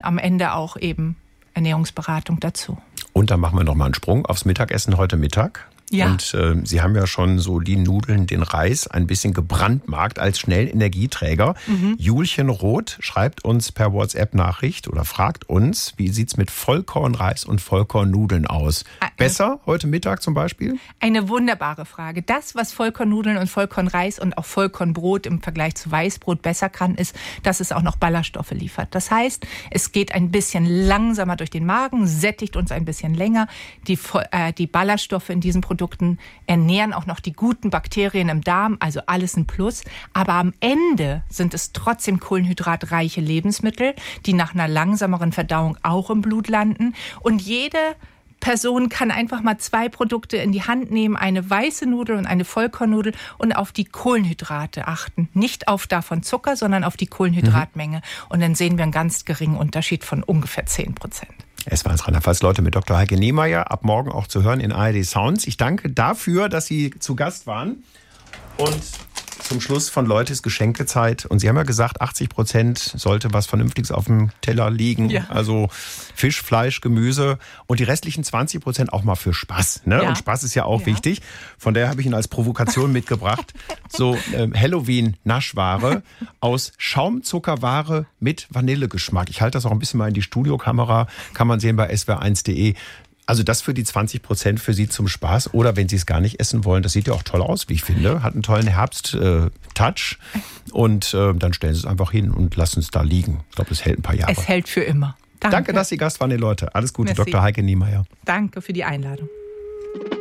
am Ende auch eben Ernährungsberatung dazu. Und dann machen wir nochmal einen Sprung aufs Mittagessen heute Mittag. Ja. Und Sie haben ja schon so die Nudeln, den Reis ein bisschen gebrandmarkt als Schnellenergieträger. Julchen Roth schreibt uns per WhatsApp-Nachricht oder fragt uns, wie sieht's mit Vollkornreis und Vollkornnudeln aus? Besser heute Mittag zum Beispiel? Eine wunderbare Frage. Das, was Vollkornnudeln und Vollkornreis und auch Vollkornbrot im Vergleich zu Weißbrot besser kann, ist, dass es auch noch Ballaststoffe liefert. Das heißt, es geht ein bisschen langsamer durch den Magen, sättigt uns ein bisschen länger. Die Ballaststoffe in diesen Produkten ernähren auch noch die guten Bakterien im Darm, also alles ein Plus. Aber am Ende sind es trotzdem kohlenhydratreiche Lebensmittel, die nach einer langsameren Verdauung auch im Blut landen. Und jede Person kann einfach mal 2 Produkte in die Hand nehmen, eine weiße Nudel und eine Vollkornnudel, und auf die Kohlenhydrate achten. Nicht auf davon Zucker, sondern auf die Kohlenhydratmenge. Und dann sehen wir einen ganz geringen Unterschied von ungefähr 10%. Es war es Rheinland-Pfalz-Leute mit Dr. Heike Niemeyer, ab morgen auch zu hören in ARD Sounds. Ich danke dafür, dass Sie zu Gast waren. Und zum Schluss von Leutes Geschenkezeit. Und Sie haben ja gesagt, 80% sollte was Vernünftiges auf dem Teller liegen. Ja. Also Fisch, Fleisch, Gemüse und die restlichen 20% auch mal für Spaß. Ne? Ja. Und Spaß ist ja auch wichtig. Von daher habe ich Ihnen als Provokation mitgebracht, so Halloween-Naschware aus Schaumzuckerware mit Vanillegeschmack. Ich halte das auch ein bisschen mal in die Studiokamera. Kann man sehen bei swr1.de. Also das für die 20% für Sie zum Spaß. Oder wenn Sie es gar nicht essen wollen, das sieht ja auch toll aus, wie ich finde. Hat einen tollen Herbst-Touch. Und dann stellen Sie es einfach hin und lassen es da liegen. Ich glaube, es hält ein paar Jahre. Es hält für immer. Danke, dass Sie Gast waren, die Leute. Alles Gute, Merci. Dr. Heike Niemeyer. Danke für die Einladung.